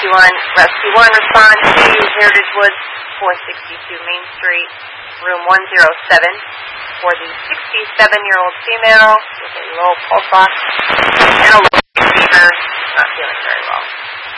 Rescue 1, respond to Heritage Woods, 462 Main Street, room 107, for the 67-year-old female with a low pulse ox and a low fever, not feeling very well.